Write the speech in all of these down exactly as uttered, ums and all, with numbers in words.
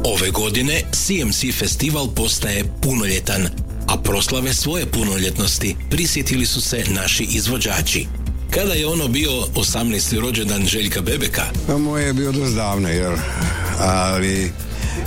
Ove godine C M C festival postaje punoljetan, a proslave svoje punoljetnosti prisjetili su se naši izvođači. Kada je ono bio osamnaesti rođendan Željka Bebeka? Pa moje je bio dosta davno, jer, ali e,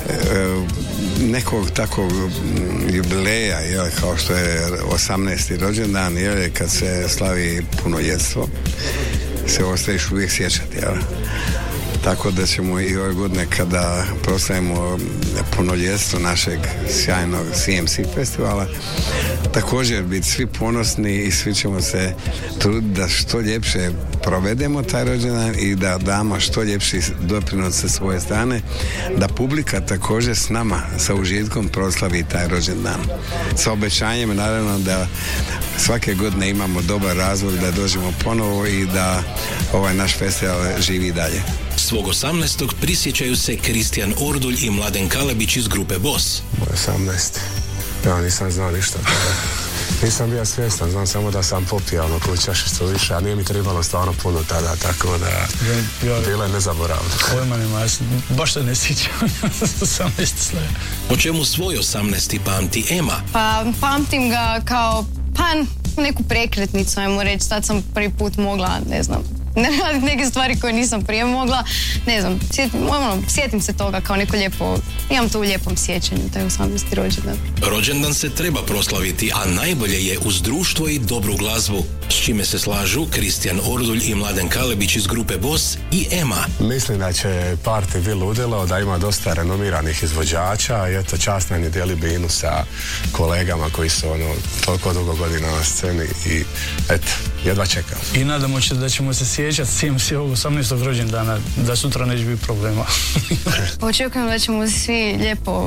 nekog takvog jubileja, jel, kao što je osamnaesti rođendan, jel, kad se slavi punoljetstvo, se ostaješ uvijek sjećati, jel? Tako da ćemo i ove godine kada proslavimo punoljetstvo našeg sjajnog C M C festivala također biti svi ponosni i svi ćemo se truditi da što ljepše provedemo taj rođendan i da damo što ljepši doprinos sa svoje strane, da publika također s nama sa užitkom proslavi taj rođendan. Sa obećanjem naravno da svake godine imamo dobar razlog da dođemo ponovo i da ovaj naš festival živi dalje. Svog osamnaestog prisjećaju se Kristijan Ordulj i Mladen Kalebić iz grupe Boss. Moj osamnaesti. Ja nisam znao ništa tada. Nisam bio svjestan, znam samo da sam popio ono koju čašicu više, a nije mi trebalo stvarno puno tada, tako da ja, ja, bilo je nezaboravno. Pojma nema, ja baš se ne sjećam osamnaesti slave. Po čemu svoj osamnaesti pamti Ema? Pa pamtim ga kao, pa neku prekretnicu, ajmo reći, sad sam prvi put mogla, ne znam, ne raditi neke stvari koje nisam prije mogla, ne znam, sjetim, ono, sjetim se toga kao neko lijepo, imam to u lijepom sjećanju, taj osamnaesti rođendan. Rođendan se treba proslaviti, a najbolje je uz društvo i dobru glazbu, s čime se slažu Kristijan Ordulj i Mladen Kalebić iz grupe Boss i Ema. Mislim da će party biti ludilo, da ima dosta renomiranih izvođača i eto, čast nam je dijeli binu sa kolegama koji su ono, toliko dugo godina na sceni i eto, jedva čekam. I nadamo se da ćemo se sjećati C M C ovog osamnaestog rođendana, da sutra neće biti problema. Očekujem da ćemo svi lijepo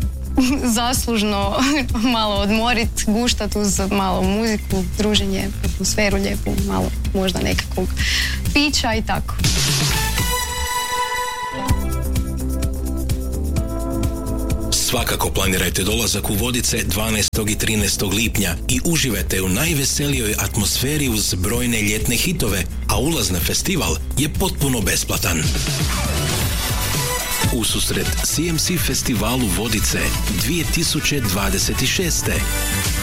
zaslužno malo odmoriti, guštat uz malo muziku, druženje, atmosferu lijepu, malo možda nekakvog pića i tako. Svakako planirajte dolazak u Vodice dvanaestog i trinaestog lipnja i uživajte u najveselijoj atmosferi uz brojne ljetne hitove, a ulaz na festival je potpuno besplatan. Ususret C M C festivalu Vodice dvije tisuće dvadeset šeste.